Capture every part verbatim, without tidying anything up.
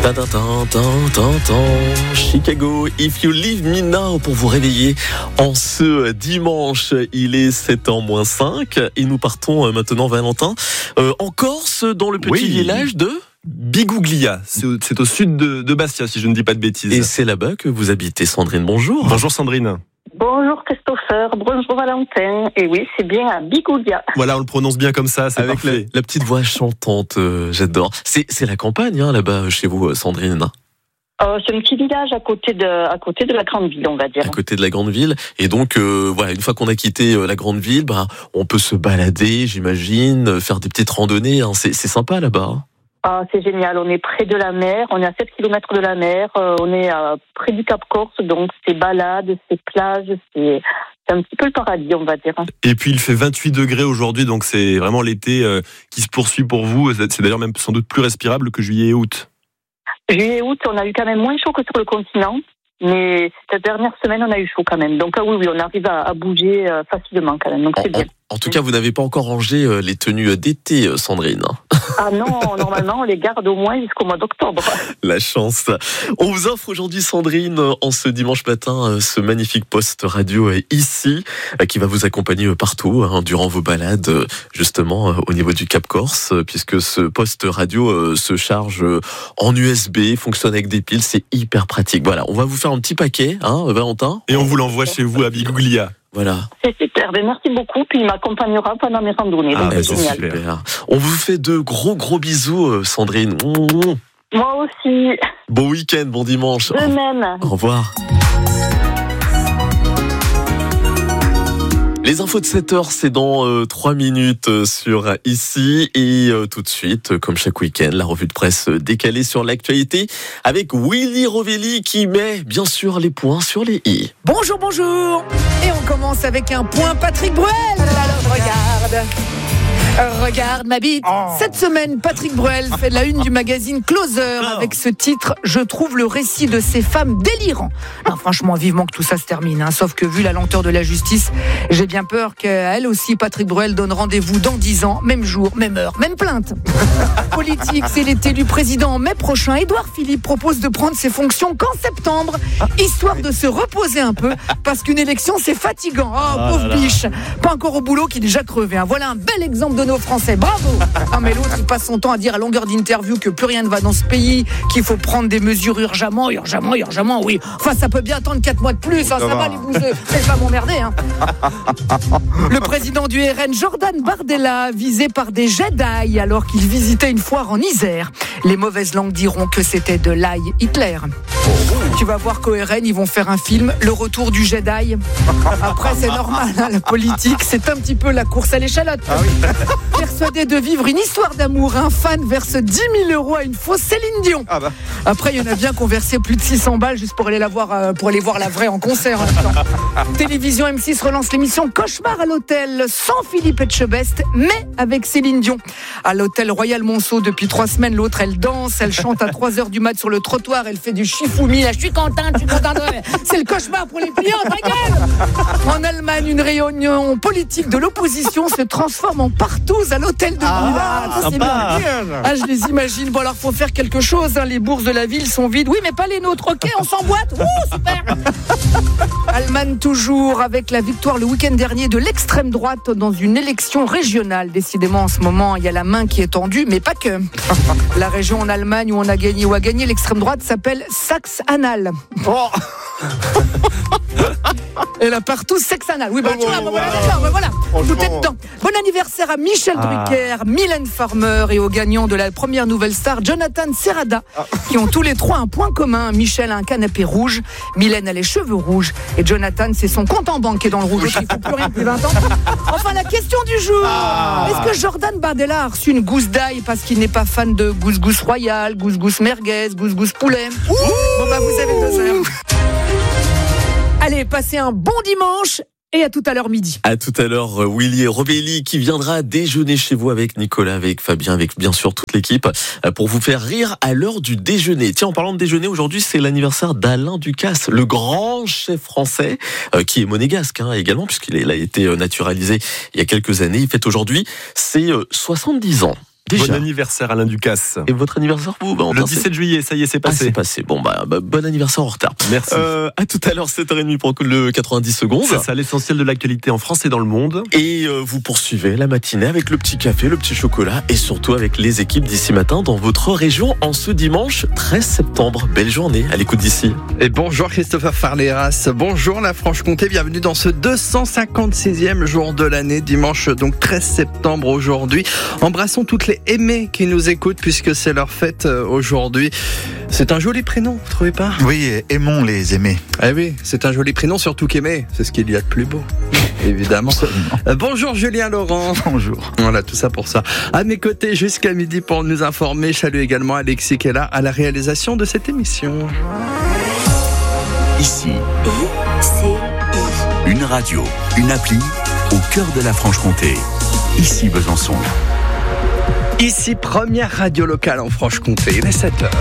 Tin, tin, tin, tin, tin, tin. Chicago, If You Leave Me Now pour vous réveiller en ce dimanche. Il est sept heures moins cinq et nous partons maintenant, Valentin, euh, en Corse, dans le petit oui. village de Biguglia. C'est au, c'est au sud de, de Bastia, si je ne dis pas de bêtises. Et c'est là-bas que vous habitez, Sandrine. Bonjour. Bonjour Sandrine. Bonjour Christopher, bonjour Valentin. Et oui, c'est bien à Biguglia. Voilà, on le prononce bien comme ça, c'est Avec la, parfait. la petite voix chantante, euh, j'adore. C'est, c'est la campagne, hein, là-bas, chez vous, Sandrine. Euh, c'est un petit village à côté de, à côté de la grande ville, on va dire. À côté de la grande ville. Et donc, euh, voilà, une fois qu'on a quitté euh, la grande ville, bah, on peut se balader, j'imagine, faire des petites randonnées. Hein. C'est, c'est sympa là-bas. Hein. Ah, c'est génial, on est près de la mer, on est à sept kilomètres de la mer, euh, on est euh, près du Cap Corse, donc c'est balades, c'est plages, c'est, c'est un petit peu le paradis, on va dire. Et puis il fait vingt-huit degrés aujourd'hui, donc c'est vraiment l'été euh, qui se poursuit pour vous. C'est d'ailleurs même sans doute plus respirable que juillet et août. Juillet et août, on a eu quand même moins chaud que sur le continent, mais cette dernière semaine, on a eu chaud quand même. Donc ah oui, oui, on arrive à, à bouger euh, facilement quand même, donc c'est en, bien. En, en tout cas, vous n'avez pas encore rangé euh, les tenues d'été, euh, Sandrine. Ah non, normalement, on les garde au moins jusqu'au mois d'octobre. La chance. On vous offre aujourd'hui, Sandrine, en ce dimanche matin, ce magnifique poste radio ici, qui va vous accompagner partout, hein, durant vos balades, justement, au niveau du Cap Corse, puisque ce poste radio se charge en U S B, fonctionne avec des piles, c'est hyper pratique. Voilà, on va vous faire un petit paquet, hein, Valentin. Et on vous l'envoie chez vous à Biguglia. Voilà. C'est super, ben merci beaucoup, puis il m'accompagnera pendant mes randonnées. Ah, donc ben c'est c'est génial. super. On vous fait de gros gros bisous, Sandrine. Moi aussi. Bon week-end, bon dimanche. De même. Au revoir. Les infos de sept heures, c'est dans euh, trois minutes euh, sur Ici. Et euh, tout de suite, euh, comme chaque week-end, la revue de presse décalée sur l'actualité avec Willy Rovelli qui met bien sûr les points sur les i. Bonjour, bonjour. Et on commence avec un point Patrick Bruel. Alors regarde. Regarde ma bite. Oh. Cette semaine, Patrick Bruel fait la une du magazine Closer oh. avec ce titre « Je trouve le récit de ces femmes délirant ». Non, franchement, vivement que tout ça se termine. Hein. Sauf que vu la lenteur de la justice, j'ai bien peur qu'elle aussi, Patrick Bruel, donne rendez-vous dans dix ans, même jour, même heure, même plainte. Politique, s'il est élu président en mai prochain, Édouard Philippe propose de prendre ses fonctions qu'en septembre, histoire de se reposer un peu, parce qu'une élection, c'est fatigant. Oh, oh pauvre biche. Pas encore au boulot, qui est déjà crevé. Hein. Voilà un bel exemple de nos Français, bravo. Non mais l'autre il passe son temps à dire à longueur d'interview que plus rien ne va dans ce pays, qu'il faut prendre des mesures urgemment, urgemment, urgemment, oui. Enfin ça peut bien attendre quatre mois de plus, hein, ça, ça va les bouseux, c'est pas m'emmerder. Hein. Le président du R N, Jordan Bardella, visé par des Jedi alors qu'il visitait une foire en Isère. Les mauvaises langues diront que c'était de l'ail Hitler. Tu vas voir qu'au R N, ils vont faire un film, Le Retour du Jedi. Après, c'est normal, hein, la politique, c'est un petit peu la course à l'échalote. Ah oui. Persuadé de vivre une histoire d'amour, un fan verse dix mille euros à une fausse Céline Dion. Ah bah. Après, il y en a bien qui ont versé plus de six cents balles juste pour aller la voir, euh, pour aller voir la vraie en concert. En Télévision M six relance l'émission Cauchemar à l'hôtel, sans Philippe Etchebest, mais avec Céline Dion. À l'hôtel Royal Monceau, depuis trois semaines, l'autre, elle danse, elle chante à trois heures du mat sur le trottoir, elle fait du chifoumi. Là, je suis contente, je suis contente. C'est le cauchemar pour les clients, ta gueule. En Allemagne, une réunion politique de l'opposition se transforme en partouze à l'hôtel de ah, Milan. C'est bien. Ah, je les imagine. Bon, alors, faut faire quelque chose. Hein. Les bourses de la ville sont vides. Oui, mais pas les nôtres. Ok, on s'emboîte. Ouh, super. Allemagne toujours, avec la victoire le week-end dernier de l'extrême droite dans une élection régionale. Décidément, en ce moment, il y a la main qui est tendue, mais pas que. La région en Allemagne où on a gagné ou a gagné l'extrême droite s'appelle Saxe-Anhalt. Oh. Et là partout sexe-anal. Oui, bah, oh, tu vois, oh, voilà, oh, voilà. Tout est dedans. Bon anniversaire à Michel ah. Drucker, Mylène Farmer et aux gagnants de la première nouvelle star, Jonathan Serrada, ah. qui ont tous les trois un point commun. Michel a un canapé rouge, Mylène a les cheveux rouges et Jonathan, c'est son compte en banque qui est dans le rouge. Il ne faut plus rien depuis vingt ans. Enfin, la question du jour. Ah. Est-ce que Jordan Bardella a reçu une gousse d'ail parce qu'il n'est pas fan de gousgousse royale, gousgousse merguez, gousgousse poulet? Ouh. Bon, bah, vous avez deux heures. Allez, passez un bon dimanche et à tout à l'heure midi. À tout à l'heure, Willy Rovelli qui viendra déjeuner chez vous avec Nicolas, avec Fabien, avec bien sûr toute l'équipe pour vous faire rire à l'heure du déjeuner. Tiens, en parlant de déjeuner, aujourd'hui c'est l'anniversaire d'Alain Ducasse, le grand chef français euh, qui est monégasque hein, également puisqu'il a été naturalisé il y a quelques années. Il fête aujourd'hui ses euh, soixante-dix ans. Déjà. Bon anniversaire Alain Ducasse. Et votre anniversaire, vous, bah, Le dix-sept juillet, ça y est, c'est Ah, passé. c'est passé. Bon, bah, bah, bon anniversaire en retard. Merci. Euh, à tout à l'heure, sept heures trente pour le quatre-vingt-dix secondes. C'est ça, l'essentiel de l'actualité en France et dans le monde. Et euh, vous poursuivez la matinée avec le petit café, le petit chocolat et surtout avec les équipes d'ici matin dans votre région en ce dimanche treize septembre. Belle journée à l'écoute d'ici. Et bonjour Christopher Farleras, bonjour la Franche-Comté, bienvenue dans ce deux cent cinquante-sixième jour de l'année, dimanche donc treize septembre aujourd'hui. Embrassons toutes les aimées qui nous écoutent puisque c'est leur fête aujourd'hui. C'est un joli prénom, vous trouvez pas ? Oui, aimons les aimés. Eh oui, c'est un joli prénom, surtout qu'aimer, c'est ce qu'il y a de plus beau. Évidemment. Euh, bonjour Julien Laurent. Bonjour. Voilà, tout ça pour ça. À mes côtés jusqu'à midi pour nous informer. Je salue également Alexis qui est là à la réalisation de cette émission. Ici, une radio, une appli au cœur de la Franche-Comté. Ici Besançon. Ici, première radio locale en Franche-Comté. Il est sept heures.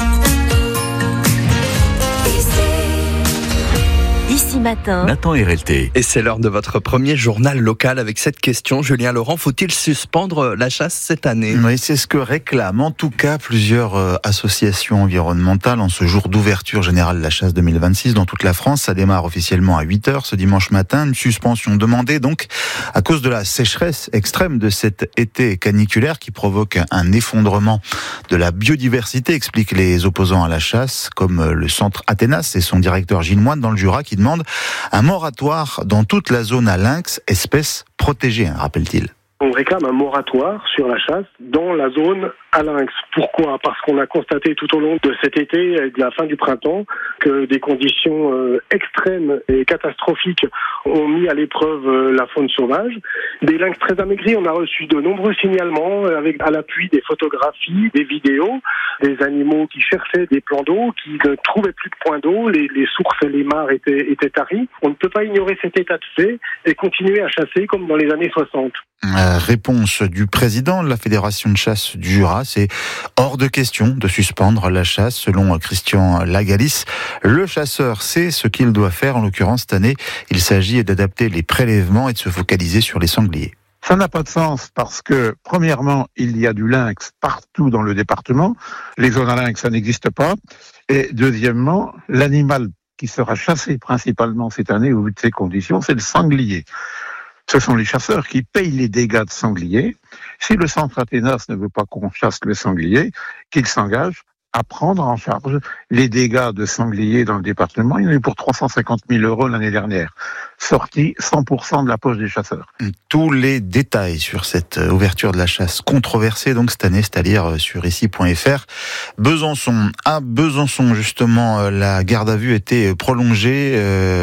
Ici matin. Nathan R L T. Et c'est l'heure de votre premier journal local avec cette question. Julien Laurent, faut-il suspendre la chasse cette année ? Oui, c'est ce que réclament en tout cas plusieurs euh, associations environnementales en ce jour d'ouverture générale de la chasse deux mille vingt-six dans toute la France. Ça démarre officiellement à huit heures ce dimanche matin. Une suspension demandée donc à cause de la sécheresse extrême de cet été caniculaire qui provoque un effondrement de la biodiversité, expliquent les opposants à la chasse, comme le centre Athénas et son directeur Gilles Moine dans le Jura qui demande un moratoire dans toute la zone à lynx, espèce protégée, hein, rappelle-t-il. On réclame un moratoire sur la chasse dans la zone à lynx. Pourquoi ? Parce qu'on a constaté tout au long de cet été et de la fin du printemps que des conditions euh, extrêmes et catastrophiques ont mis à l'épreuve euh, la faune sauvage. Des lynx très amaigris, on a reçu de nombreux signalements avec à l'appui des photographies, des vidéos, des animaux qui cherchaient des plans d'eau, qui ne trouvaient plus de points d'eau, les, les sources et les mares étaient, étaient taries. On ne peut pas ignorer cet état de fait et continuer à chasser comme dans les années soixante. Euh, réponse du président de la Fédération de chasse du Jura, c'est hors de question de suspendre la chasse selon Christian Lagalis. Le chasseur sait ce qu'il doit faire, en l'occurrence cette année, il s'agit d'adapter les prélèvements et de se focaliser sur les sangliers. Ça n'a pas de sens parce que, premièrement, il y a du lynx partout dans le département. Les zones à lynx, ça n'existe pas. Et deuxièmement, l'animal qui sera chassé principalement cette année, au vu de ces conditions, c'est le sanglier. Ce sont les chasseurs qui payent les dégâts de sanglier. Si le centre Athénas ne veut pas qu'on chasse le sanglier, qu'il s'engage à prendre en charge les dégâts de sanglier dans le département. Il y en a eu pour trois cent cinquante mille euros l'année dernière. Sorti cent pour cent de la poche des chasseurs. Tous les détails sur cette ouverture de la chasse controversée, donc cette année, c'est-à-dire sur ici point f r. Besançon. À Besançon, justement, la garde à vue était prolongée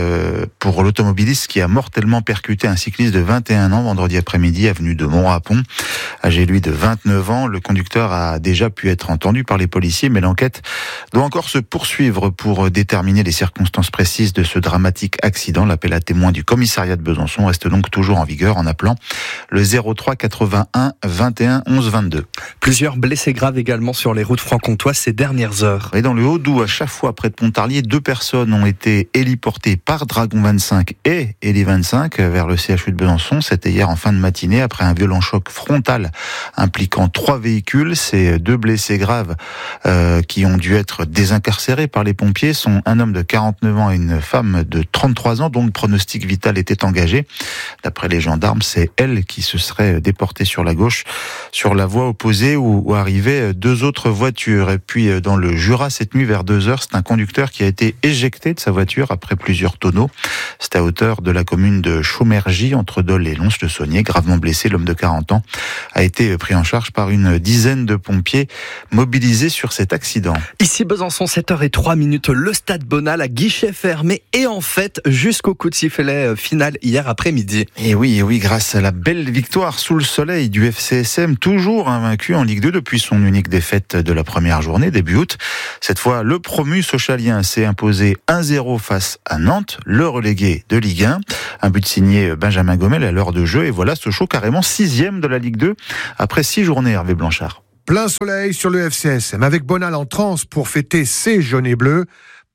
pour l'automobiliste qui a mortellement percuté un cycliste de vingt et un ans vendredi après-midi, avenue de Montrapon. Âgé, lui, de vingt-neuf ans, le conducteur a déjà pu être entendu par les policiers, mais l'enquête doit encore se poursuivre pour déterminer les circonstances précises de ce dramatique accident. L'appel à témoins du commissariat de Besançon reste donc toujours en vigueur en appelant le zéro trois quatre-vingt-un vingt et un onze vingt-deux. Plusieurs blessés graves également sur les routes franc-comtoises ces dernières heures. Et dans le Haut-Doubs, à chaque fois près de Pontarlier, deux personnes ont été héliportées par Dragon vingt-cinq et Héli vingt-cinq vers le C H U de Besançon. C'était hier en fin de matinée après un violent choc frontal impliquant trois véhicules. Ces deux blessés graves euh, qui ont dû être désincarcérés par les pompiers sont un homme de quarante-neuf ans et une femme de trente-trois ans dont le pronostic vital était engagé. D'après les gendarmes, c'est elle qui se serait déportée sur la gauche, sur la voie opposée où, où arrivaient deux autres voitures. Et puis dans le Jura, cette nuit vers deux heures, c'est un conducteur qui a été éjecté de sa voiture après plusieurs tonneaux. C'est à hauteur de la commune de Chaumergy, entre Dole et Lons-le-Saunier. Gravement blessé, l'homme de quarante ans a été pris en charge par une dizaine de pompiers mobilisés sur cet accident. Ici Besançon, sept heures zéro trois minutes, le stade Bonal à guichet fermé et en fait jusqu'au coup de sifflet final hier après-midi. Et oui, et oui, grâce à la belle victoire sous le soleil du F C S M, toujours invaincu en Ligue deux depuis son unique défaite de la première journée, début août. Cette fois, le promu Sochalien s'est imposé un zéro face à Nantes, le relégué de Ligue un. Un but signé Benjamin Gomel à l'heure de jeu. Et voilà Sochaux carrément sixième de la Ligue deux après six journées, Hervé Blanchard. Plein soleil sur le F C S M avec Bonal en transe pour fêter ses jaunes et bleus.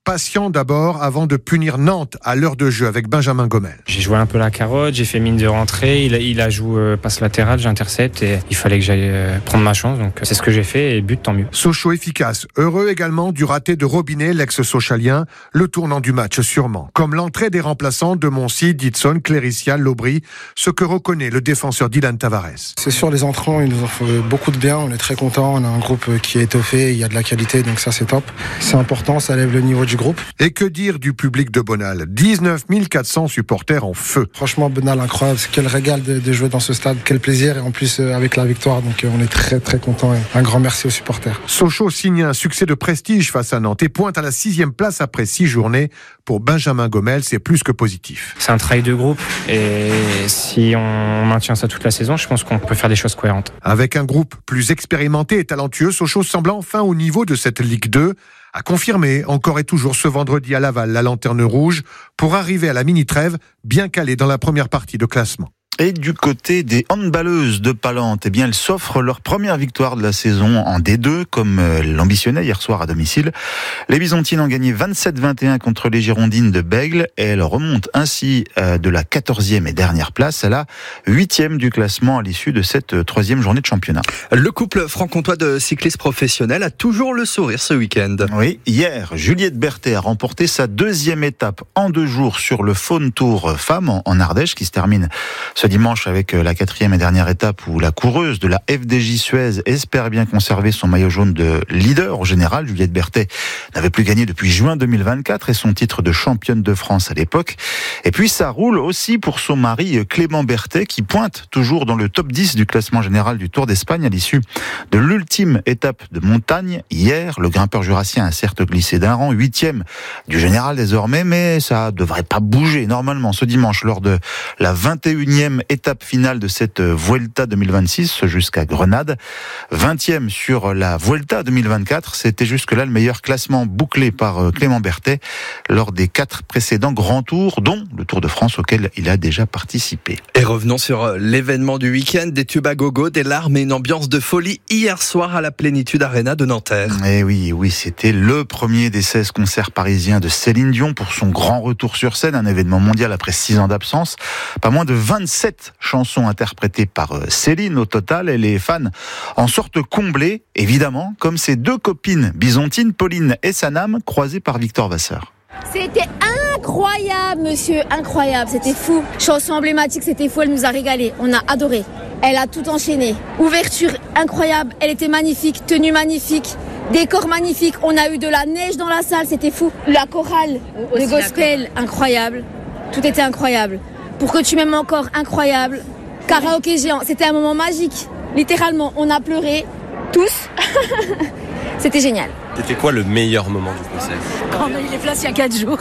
patient d'abord avant de punir Nantes à l'heure de jeu avec Benjamin Gomel. J'ai joué un peu la carotte, j'ai fait mine de rentrer, il a, il a joué euh, passe latérale, j'intercepte et il fallait que j'aille euh, prendre ma chance, donc c'est ce que j'ai fait et but tant mieux. Sochaux efficace, heureux également du raté de Robinet, l'ex-sochalien, le tournant du match sûrement. Comme l'entrée des remplaçants de Moncy, Ditson, Cléricia, Lobry, ce que reconnaît le défenseur Dylan Tavares. C'est sûr, les entrants, ils nous ont fait beaucoup de bien, on est très contents, on a un groupe qui est étoffé, il y a de la qualité, donc ça c'est top. C'est important, ça lève le niveau du groupe. Et que dire du public de Bonal ? dix-neuf mille quatre cents supporters en feu. Franchement, Bonal, incroyable. Quel régal de, de jouer dans ce stade. Quel plaisir. Et en plus, euh, avec la victoire. Donc, euh, on est très, très contents. Et un grand merci aux supporters. Sochaux signe un succès de prestige face à Nantes et pointe à la sixième place après six journées. Pour Benjamin Gomel, c'est plus que positif. C'est un travail de groupe. Et si on maintient ça toute la saison, je pense qu'on peut faire des choses cohérentes. Avec un groupe plus expérimenté et talentueux, Sochaux semble enfin au niveau de cette Ligue deux. A confirmé encore et toujours ce vendredi à Laval la lanterne rouge pour arriver à la mini-trêve bien calée dans la première partie de classement. Et du côté des handballeuses de Palante, eh bien, elles s'offrent leur première victoire de la saison en D deux, comme l'ambitionnaient hier soir à domicile. Les Byzantines ont gagné vingt-sept vingt et un contre les Girondines de Bègle et elles remontent ainsi de la quatorzième et dernière place à la huitième du classement à l'issue de cette troisième journée de championnat. Le couple franc-comtois de cyclistes professionnels a toujours le sourire ce week-end. Oui, hier, Juliette Berthet a remporté sa deuxième étape en deux jours sur le Faune Tour Femmes en Ardèche, qui se termine ce dimanche avec la quatrième et dernière étape où la coureuse de la F D J Suez espère bien conserver son maillot jaune de leader au général. Juliette Berthet n'avait plus gagné depuis juin deux mille vingt-quatre et son titre de championne de France à l'époque. Et puis ça roule aussi pour son mari Clément Berthet qui pointe toujours dans le top dix du classement général du Tour d'Espagne à l'issue de l'ultime étape de montagne. Hier, le grimpeur jurassien a certes glissé d'un rang, huitième du général désormais, mais ça devrait pas bouger normalement ce dimanche lors de la vingt et unième étape finale de cette Vuelta deux mille vingt-six jusqu'à Grenade. vingtième sur la Vuelta deux mille vingt-quatre. C'était jusque-là le meilleur classement bouclé par Clément Berthet lors des quatre précédents grands tours, dont le Tour de France auquel il a déjà participé. Et revenons sur l'événement du week-end, des tubes à gogo, des larmes et une ambiance de folie hier soir à la Plénitude Arena de Nanterre. Et oui, oui, c'était le premier des seize concerts parisiens de Céline Dion pour son grand retour sur scène, un événement mondial après six ans d'absence. Pas moins de vingt-sept chansons interprétées par Céline au total, et les fans en sortent comblés, évidemment, comme ses deux copines byzantines, Pauline et Sanam, croisées par Victor Vasseur. C'était incroyable, monsieur, incroyable, c'était fou. Chanson emblématique, c'était fou, elle nous a régalé, on a adoré. Elle a tout enchaîné. Ouverture incroyable, elle était magnifique, tenue magnifique, décor magnifique, on a eu de la neige dans la salle, c'était fou. La chorale, le gospel, incroyable, tout était incroyable. Pour que tu m'aimes encore, incroyable. Karaoké géant, c'était un moment magique. Littéralement, on a pleuré, tous. C'était génial. C'était quoi le meilleur moment du concert ? Quand on a eu les places il y a quatre jours.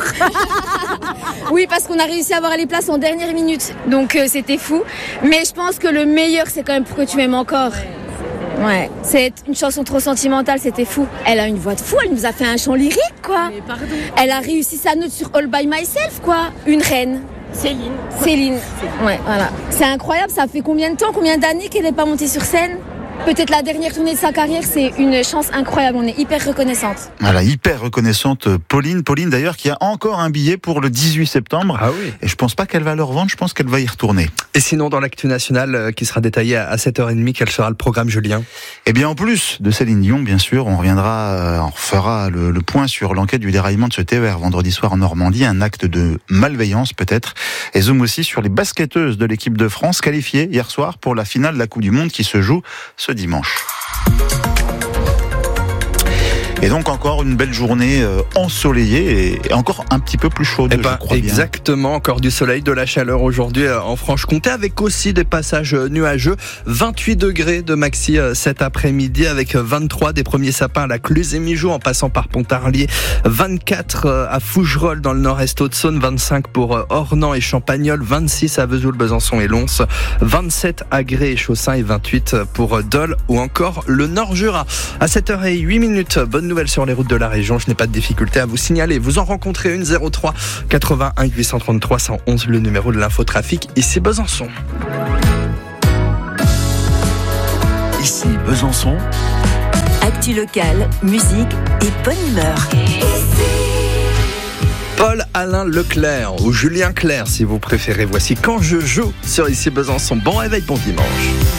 Oui, parce qu'on a réussi à avoir les places en dernière minute. Donc euh, c'était fou. Mais je pense que le meilleur, c'est quand même Pour que tu m'aimes encore. Ouais, c'est une chanson trop sentimentale, c'était fou. Elle a une voix de fou, elle nous a fait un chant lyrique, quoi. Mais pardon. Elle a réussi sa note sur All By Myself, quoi. Une reine. Céline. Céline. Ouais, voilà. C'est incroyable, ça fait combien de temps, combien d'années qu'elle n'est pas montée sur scène ? Peut-être la dernière tournée de sa carrière, c'est une chance incroyable. On est hyper reconnaissante. Voilà, hyper reconnaissante Pauline. Pauline d'ailleurs qui a encore un billet pour le dix-huit septembre. Ah oui. Et je pense pas qu'elle va le revendre, je pense qu'elle va y retourner. Et sinon, dans l'actu nationale qui sera détaillée à sept heures trente, quel sera le programme, Julien ? Eh bien, en plus de Céline Dion, bien sûr, on reviendra, on fera le, le point sur l'enquête du déraillement de ce T E R vendredi soir en Normandie, un acte de malveillance peut-être. Et zoom aussi sur les basketteuses de l'équipe de France qualifiées hier soir pour la finale de la Coupe du Monde qui se joue ce dimanche. Et donc encore une belle journée euh, ensoleillée et encore un petit peu plus chaude, eh ben, je crois bien. Exactement, encore du soleil, de la chaleur aujourd'hui euh, en Franche-Comté, avec aussi des passages euh, nuageux. vingt-huit degrés de maxi euh, cet après-midi, avec euh, vingt-trois des premiers sapins à la Cluse et Mijoux en passant par Pontarlier, vingt-quatre euh, à Fougerolles dans le nord-est Haute-Saône, vingt-cinq pour euh, Ornans et Champagnole, vingt-six à Vesoul, Besançon et Lons, vingt-sept à Gré et Chaussin et vingt-huit pour euh, Dole ou encore le Nord-Jura. À sept heures huit minutes, bonne nouvelle sur les routes de la région, je n'ai pas de difficulté à vous signaler. Vous en rencontrez une, zéro trois quatre-vingt-un huit cent trente-trois cent onze, le numéro de l'infotrafic, ici Besançon. Ici Besançon. Actu locale, musique et bonne humeur. Ici. Paul-Alain Leclerc ou Julien Clerc si vous préférez. Voici Quand je joue sur Ici Besançon. Bon réveil, bon dimanche.